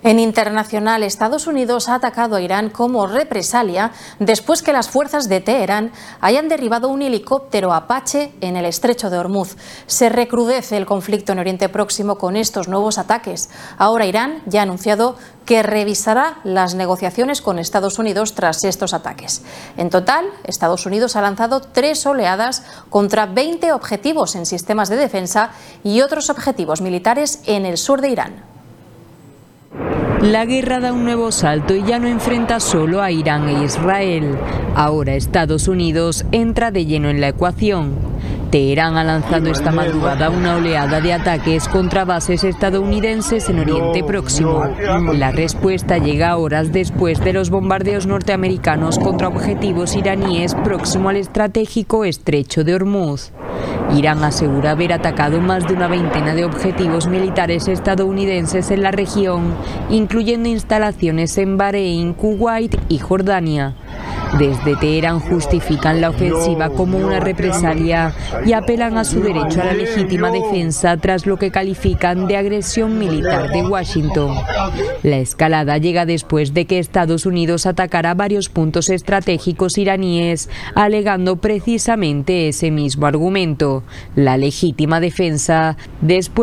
En internacional, Estados Unidos ha atacado a Irán como represalia después que las fuerzas de Teherán hayan derribado un helicóptero Apache en el estrecho de Hormuz. Se recrudece el conflicto en Oriente Próximo con estos nuevos ataques. Ahora Irán ya ha anunciado que revisará las negociaciones con Estados Unidos tras estos ataques. En total, Estados Unidos ha lanzado 3 oleadas contra 20 objetivos en sistemas de defensa y otros objetivos militares en el sur de Irán. La guerra da un nuevo salto y ya no enfrenta solo a Irán e Israel. Ahora Estados Unidos entra de lleno en la ecuación. Teherán ha lanzado esta madrugada una oleada de ataques contra bases estadounidenses en Oriente Próximo. La respuesta llega horas después de los bombardeos norteamericanos contra objetivos iraníes próximo al estratégico estrecho de Hormuz. Irán asegura haber atacado más de una veintena de objetivos militares estadounidenses en la región, incluyendo instalaciones en Bahrein, Kuwait y Jordania. Desde Teherán justifican la ofensiva como una represalia y apelan a su derecho a la legítima defensa tras lo que califican de agresión militar de Washington. La escalada llega después de que Estados Unidos atacara varios puntos estratégicos iraníes, alegando precisamente ese mismo argumento, la legítima defensa, después